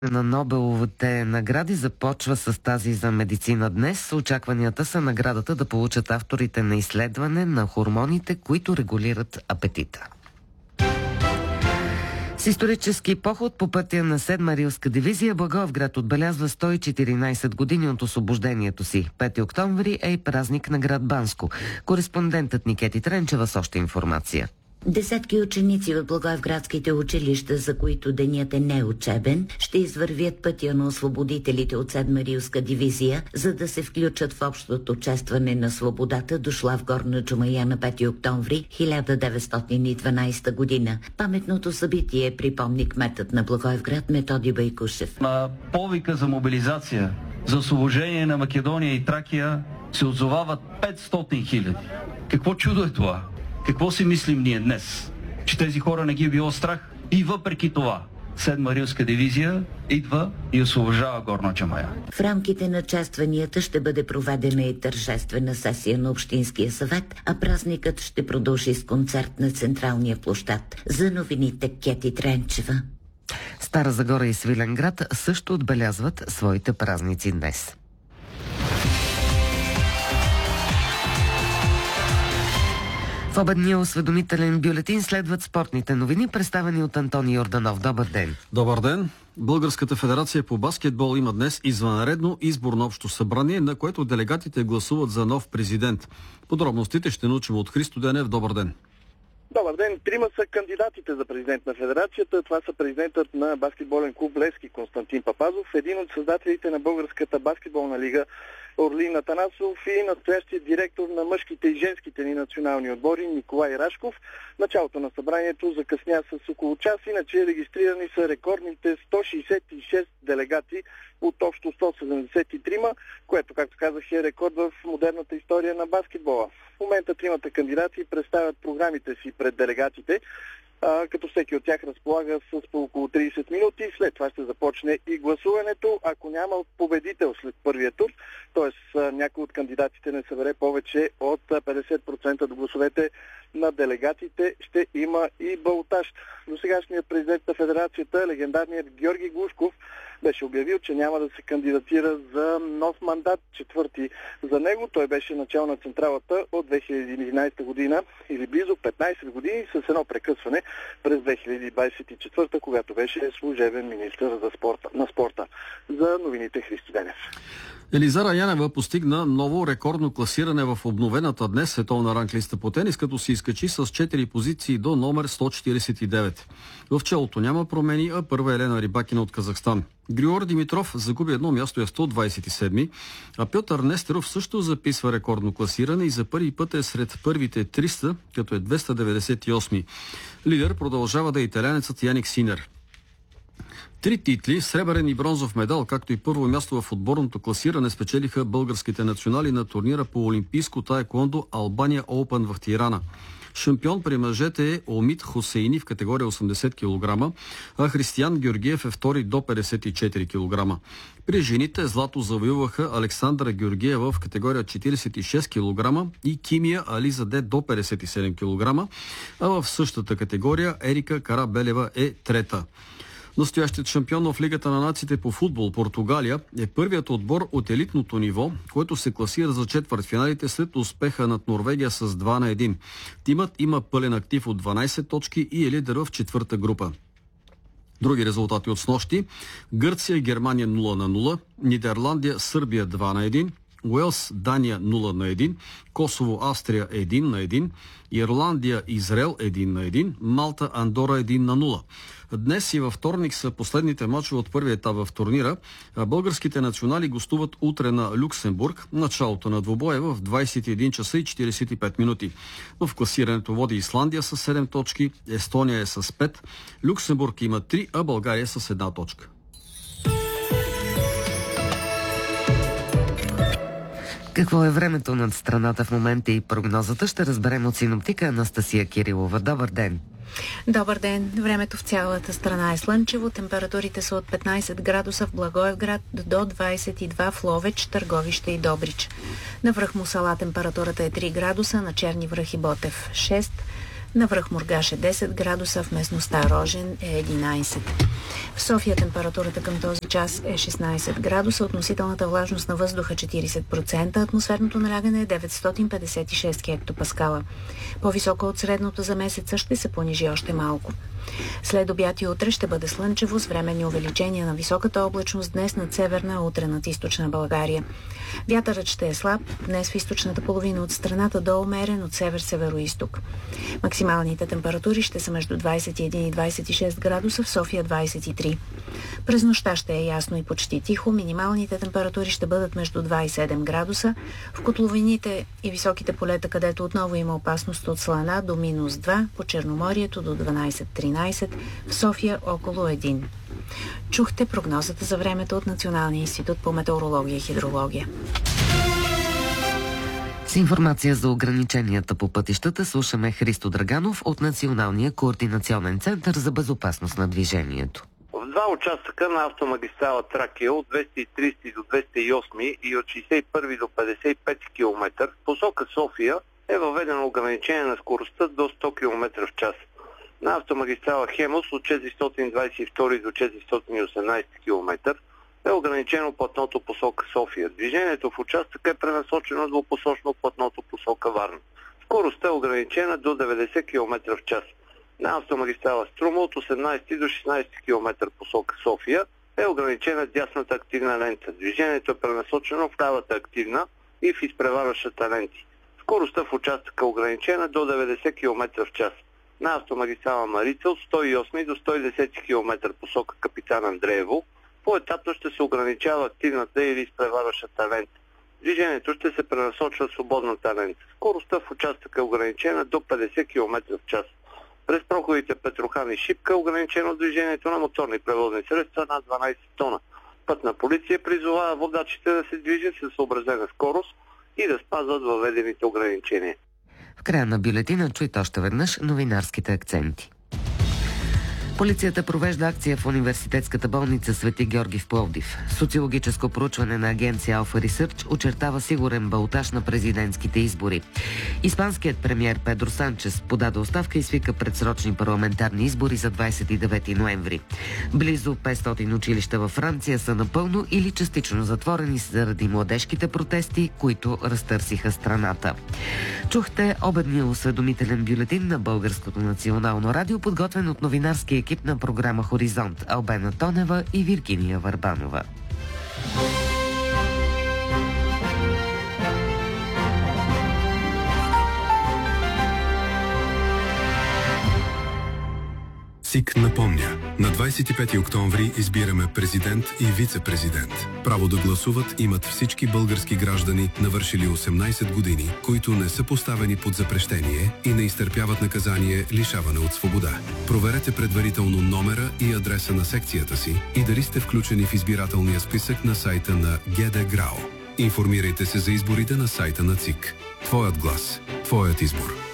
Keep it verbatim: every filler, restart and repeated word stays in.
на Нобеловите награди започва с тази за медицина днес. Очакванията са наградата да получат авторите на изследване на хормоните, които регулират апетита. С исторически поход по пътя на седма Рилска дивизия Благоевград отбелязва сто и четиринайсет години от освобождението си. пети октомври е и празник на град Банско. Кореспондентът Никети Тренчева с още информация. Десетки ученици от благоевградските училища, за които денят е неучебен, ще извървят пътя на освободителите от седма Рилска дивизия, за да се включат в общото честване на свободата, дошла в Горна Джумая на пети октомври хиляда деветстотин и дванайсета година. Паметното събитие припомни кметът на Благоевград Методи Байкушев. На повика за мобилизация за освобождение на Македония и Тракия се отзовават петстотин хиляди. Какво чудо е това? Какво си мислим ние днес? Че тези хора не ги е било страх? И въпреки това, седма Рилска дивизия идва и освобождава Горна Джумая. В рамките на честванията ще бъде проведена и тържествена сесия на Общинския съвет, а празникът ще продължи с концерт на Централния площад. За новините Кети Тренчева. Стара Загора и Свиленград също отбелязват своите празници днес. В обедния осведомителен бюлетин следват спортните новини, представени от Антони Йорданов. Добър ден! Добър ден! Българската федерация по баскетбол има днес извънредно изборно общо събрание, на което делегатите гласуват за нов президент. Подробностите ще научим от Христо Денев. Добър ден! Добър ден! Трима са кандидатите за президент на федерацията. Това са президентът на баскетболен клуб Левски Константин Папазов, един от създателите на Българската баскетболна лига Орлин Атанасов и настоящият директор на мъжките и женските ни национални отбори Николай Рашков. Началото на събранието закъсня с около час, иначе регистрирани са рекордните сто шейсет и шест делегати от общо сто седемдесет и три, което, както казах, е рекорд в модерната история на баскетбола. В момента тримата кандидати представят програмите си пред делегатите, А, като всеки от тях разполага с по около трийсет минути. След това ще започне и гласуването. Ако няма победител след първия тур, т.е. някой от кандидатите не събере повече от петдесет процента от гласовете на делегатите, ще има и балтаж. Досегашният президент на федерацията, легендарният Георги Глушков, беше обявил, че няма да се кандидатира за нов мандат, четвърти за него. Той беше начал на централата от две хиляди и единайсета година или близо петнайсет години с едно прекъсване през две хиляди двайсет и четвърта, когато беше служебен министър за спорта, на спорта. За новините Христо Денев. Елизара Янева постигна ново рекордно класиране в обновената днес световна ранглиста по тенис, като се изкачи с четири позиции до номер сто четирийсет и девет. В челото няма промени, а първа Елена Рибакина от Казахстан. Григор Димитров загуби едно място, е сто двайсет и седми, а Пьотър Нестеров също записва рекордно класиране и за първи път е сред първите триста, като е двеста деветдесет и осми. Лидер продължава да е италянецът Яник Синер. Три титли, сребърен и бронзов медал, както и първо място в отборното класиране спечелиха българските национали на турнира по олимпийско таеквондо Албания Оупън в Тирана. Шампион при мъжете е Омид Хусейни в категория осемдесет килограма, а Християн Георгиев е втори до петдесет и четири килограма. При жените злато завоюваха Александра Георгиева в категория четирийсет и шест килограма и Кимия Ализаде до петдесет и седем килограма, а в същата категория Ерика Карабелева е трета. Настоящият шампион в Лигата на нациите по футбол Португалия е първият отбор от елитното ниво, който се класира за четвъртфиналите след успеха над Норвегия с два на едно. Тимът има пълен актив от дванайсет точки и е лидер в четвърта група. Други резултати от снощи: Гърция и Германия нула на нула, Нидерландия Сърбия два на едно, Уелс Дания нула на едно, Косово Австрия едно на едно, Ирландия Израел едно на едно, Малта Андора едно на нула. Днес и във вторник са последните мачове от първия етап в турнира, а българските национали гостуват утре на Люксембург. Началото на двубоя в двайсет и един часа и четирийсет и пет минути. В класирането води Исландия с седем точки, Естония е с пет, Люксембург има три, а България с една точка. Какво е времето над страната в момента и прогнозата ще разберем от синоптика Анастасия Кирилова. Добър ден! Добър ден! Времето в цялата страна е слънчево. Температурите са от петнайсет градуса в Благоевград до двайсет и два в Ловеч, Търговище и Добрич. На връх Мусала температурата е три градуса, на Черни връх и Ботев шест, на връх Мургаш е десет градуса, в местността Рожен е единайсет. В София температурата към този час е шестнайсет градуса, относителната влажност на въздуха четирийсет процента, атмосферното налягане е деветстотин петдесет и шест хектопаскала. По-високо от средното за месеца ще се понижи още малко. След обяд и утре ще бъде слънчево с временни увеличения на високата облачност, днес над северна, а утре над източна България. Вятърът ще е слаб, днес в източната половина от страната до умерен от север-североизток. Максималните температури ще са между двайсет и един и двайсет и шест градуса, в София двайсет и три. През нощта ще е ясно и почти тихо, минималните температури ще бъдат между два и седем градуса, в котловините и високите полета, където отново има опасност от слана, до минус два, по Черноморието до дванайсет-тринайсет, в София около един. Чухте прогнозата за времето от Националния институт по метеорология и хидрология. С информация за ограниченията по пътищата слушаме Христо Драганов от Националния координационен център за безопасност на движението. В два участъка на автомагистрала Тракия от двеста и трийсет до двеста и осем и от шейсет и първи до петдесет и пети километър в посока София е въведено ограничение на скоростта до сто километра в час. На автомагистрала Хемус от четиристотин двайсет и втори до четиристотин и осемнайсети километър е ограничено платното посока София. Движението в участъка е пренасочено двупосочно платното посока Варна. Скоростта е ограничена до деветдесет километра в час. На автомагистрала Струма от осемнайсети до шестнайсети километър посока София е ограничена дясната активна лента. Движението е пренасочено в лявата активна и в изпреварващата ленти. Скоростта в участъка е ограничена до деветдесет километра в час. На автомагистрала Марица от сто и осми до сто и десети километър посока Капитан Андреево поетапно ще се ограничава активната или изпреварващата лента. Движението ще се пренасочва в свободната лента. Скоростта в участъка е ограничена до петдесет километра в час. През проходите Петрохан и Шипка е ограничено движението на моторни превозни средства над дванайсет тона. Пътна полиция призовава водачите да се движат със съобразена скорост и да спазват въведените ограничения. В края на бюлетина чуйте още веднъж новинарските акценти. Полицията провежда акция в университетската болница Свети Георги в Пловдив. Социологическо проучване на агенция Алфа Ресърч очертава сигурен балотаж на президентските избори. Испанският премиер Педро Санчес подаде оставка и свика предсрочни парламентарни избори за двайсет и девети ноември. Близо петстотин училища във Франция са напълно или частично затворени заради младежките протести, които разтърсиха страната. Чухте обедния осведомителен бюлетин на Българското национално радио, подготвен от новинарския екип на програма Хоризонт Албена Тонева и Виргиния Върбанова. СИК напомня, на двайсет и пети октомври избираме президент и вице-президент. Право да гласуват имат всички български граждани, навършили осемнайсет години, които не са поставени под запрещение и не изтърпяват наказание лишаване от свобода. Проверете предварително номера и адреса на секцията си и дали сте включени в избирателния списък на сайта на ГД ГРАО. Информирайте се за изборите на сайта на ЦИК. Твоят глас, твоят избор.